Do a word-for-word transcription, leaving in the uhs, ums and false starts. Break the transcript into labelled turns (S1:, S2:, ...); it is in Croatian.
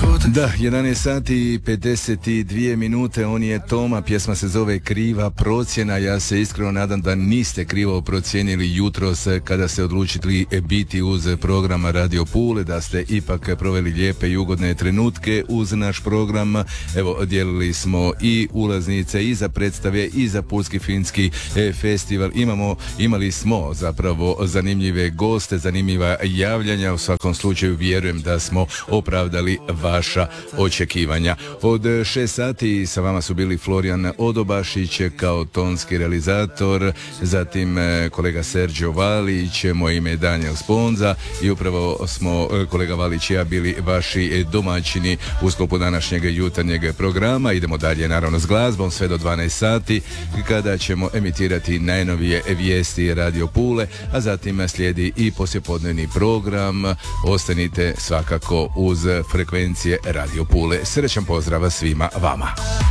S1: Da, jedanaest sati i pedeset dvije minute, on je Toma, pjesma se zove Kriva procjena. Ja se iskreno nadam da niste krivo procijenili jutros kada ste odlučili biti uz program Radio Pule, da ste ipak proveli lijepe i ugodne trenutke uz naš program. Evo, dijelili smo i ulaznice i za predstave i za Pulski filmski festival. Imamo, imali smo zapravo zanimljive goste, zanimljiva javljanja. U svakom slučaju vjerujem da smo opravdali vaša očekivanja. Od šest sati sa vama su bili Florijan Odobašić kao tonski realizator, zatim kolega Sergio Valić, moje ime je Daniel Sponza i upravo smo kolega Valić i ja bili vaši domaćini u sklopu današnjeg jutarnjeg programa. Idemo dalje naravno s glazbom sve do dvanaest sati kada ćemo emitirati najnovije vijesti Radio Pule, a zatim slijedi i poslijepodnevni program. Ostanite svakako uz frekvencije Radio Pule. Srećan pozdrav svima vama.